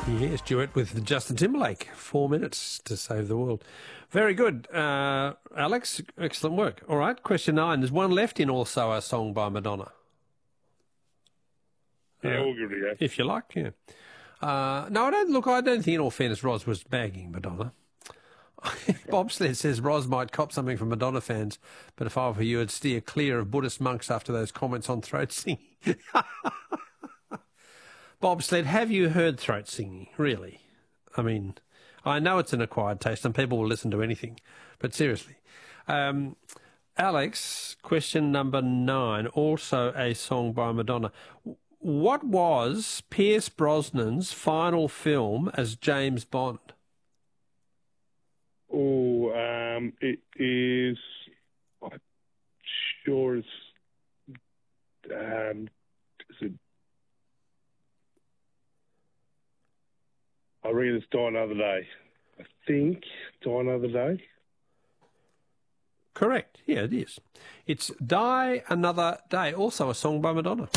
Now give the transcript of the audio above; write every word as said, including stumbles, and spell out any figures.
Yes, duet with Justin Timberlake. Four minutes to save the world. Very good, uh, Alex. Excellent work. All right, question nine. There's one left in Also a Song by Madonna. Yeah, Uh, we'll give it a go. If you like, yeah. Uh, no, I don't. Look, I don't think, in all fairness, Roz was bagging Madonna. Bobsled says Roz might cop something from Madonna fans, but if I were you, I'd steer clear of Buddhist monks after those comments on throat singing. Bobsled, have you heard throat singing? Really? I mean, I know it's an acquired taste and people will listen to anything, but seriously. Um, Alex, question number nine, Also a Song by Madonna. What was Pierce Brosnan's final film as James Bond? Oh, um, it is. I'm sure it's. Um, is it? I read it's Die Another Day. I think Die Another Day. Correct. Yeah, it is. It's Die Another Day, also a song by Madonna.